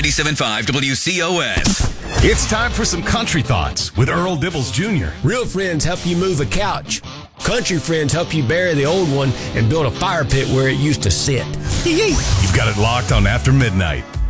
97.5 WCOS. It's time for some country thoughts with Earl Dibbles Jr. Real friends help you move a couch. Country friends help you bury the old one and build a fire pit where it used to sit. You've got it locked on After Midnight.